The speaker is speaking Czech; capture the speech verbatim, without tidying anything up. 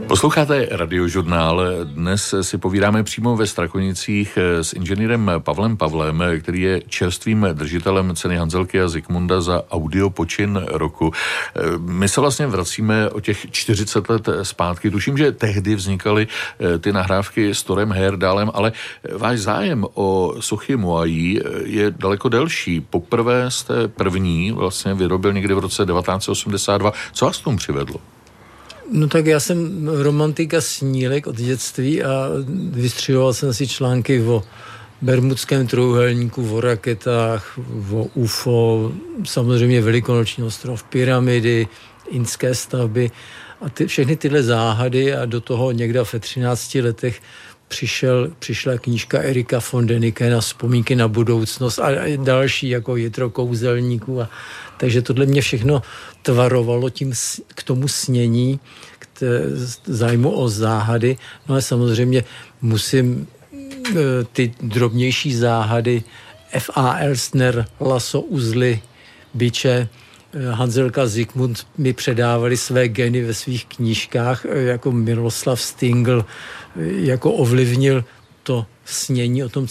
Posloucháte Radiožurnál. Dnes si povídáme přímo ve Strakonicích s inženýrem Pavlem Pavlem, který je čerstvým držitelem ceny Hanzelky a Zikmunda za audiopočin roku. My se vlastně vracíme o těch čtyřicet let zpátky. Tuším, že tehdy vznikaly ty nahrávky s Thorem Heyerdálem, ale váš zájem o sochy Moai je daleko delší. Poprvé jste první vlastně vyrobil někdy v roce devatenáct set osmdesát dva. Co vás k tomu přivedlo? No tak já jsem romantika snílek od dětství a vystřihoval jsem si články o Bermudském trojúhelníku, o raketách, o U F O, samozřejmě Velikonoční ostrov, pyramidy, indské stavby a ty, všechny tyhle záhady a do toho někde ve třinácti letech přišel, přišla knížka Erika von Däniken, Vzpomínky na budoucnost a další jako Jitro kouzelníků. A, takže tohle mě všechno tvarovalo tím k tomu snění, k té zájmu o záhady. No a samozřejmě musím ty drobnější záhady F A Elstner, laso, uzly, biče, Hanzelka, Zikmund mi předávali své geny ve svých knížkách, jako Miroslav Stingl, jako ovlivnil to snění o tom